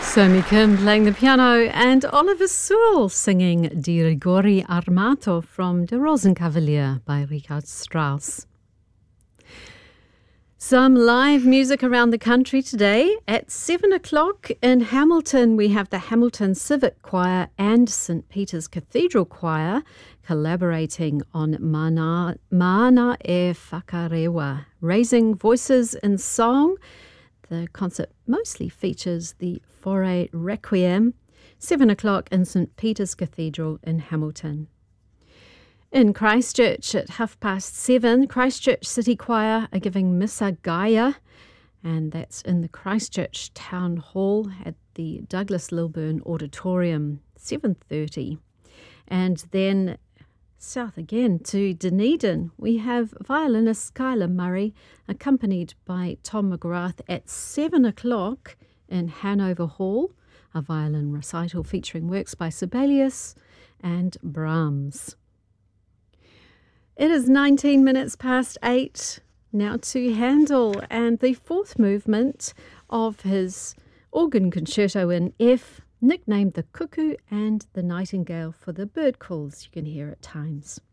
Somi Kim playing the piano and Oliver Sewell singing Di Rigori Armato from Der Rosenkavalier by Richard Strauss. Some live music around the country today. At 7 o'clock in Hamilton, we have the Hamilton Civic Choir and St. Peter's Cathedral Choir collaborating on Mana e Whakarewa, raising voices in song. The concert mostly features the Fauré Requiem, 7 o'clock in St. Peter's Cathedral in Hamilton. In Christchurch at 7:30, Christchurch City Choir are giving Missa Gaia, and that's in the Christchurch Town Hall at the Douglas Lilburn Auditorium, 7:30. And then south again to Dunedin, we have violinist Skylar Murray, accompanied by Tom McGrath at 7 o'clock in Hanover Hall, a violin recital featuring works by Sibelius and Brahms. It is 19 minutes past 8, now to Handel and the fourth movement of his organ concerto in F, nicknamed the Cuckoo and the Nightingale for the bird calls you can hear at times.